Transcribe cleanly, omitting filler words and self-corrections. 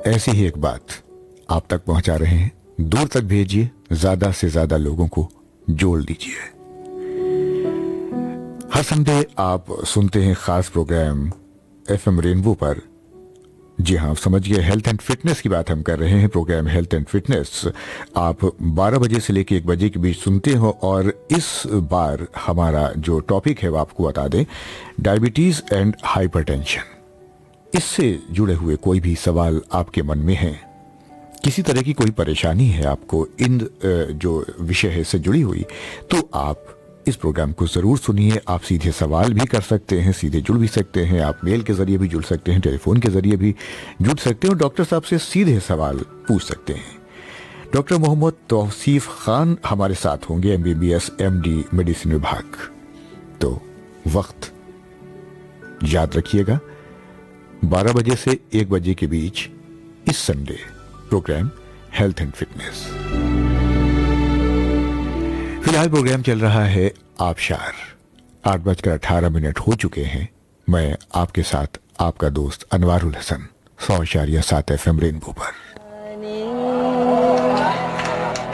ऐसी ही एक बात आप तक पहुंचा रहे हैं। दूर तक भेजिए, ज्यादा से ज्यादा लोगों को जोड़ दीजिए। हर संडे आप सुनते हैं खास प्रोग्राम एफएम रेनबो पर। जी हाँ, आप समझिए, हेल्थ एंड फिटनेस की बात हम कर रहे हैं। प्रोग्राम हेल्थ एंड फिटनेस आप 12 बजे से लेकर 1 बजे के बीच सुनते हो। और इस बार हमारा जो टॉपिक है वो आपको बता दें, डायबिटीज एंड हाइपरटेंशन। इससे जुड़े हुए कोई भी सवाल आपके मन में है, किसी तरह की कोई परेशानी है आपको इन जो विषय है से जुड़ी हुई, तो आप इस प्रोग्राम को जरूर सुनिए। आप सीधे सवाल भी कर सकते हैं, सीधे जुड़ भी सकते हैं, आप मेल के जरिए भी जुड़ सकते हैं, टेलीफोन के जरिए भी जुड़ सकते हैं और डॉक्टर साहब से सीधे सवाल पूछ सकते हैं। डॉक्टर मोहम्मद तौसीफ खान हमारे साथ होंगे, एमबीबीएस एमडी मेडिसिन विभाग। तो वक्त याद रखिएगा, 12 बजे से 1 बजे के बीच इस Sunday programme health and fitness. फिलहाल प्रोग्राम चल रहा है आबशार। 8:18 हो चुके हैं। मैं आपके साथ आपका दोस्त अनवारुल हसन, 100.7 FM रेनबो पर।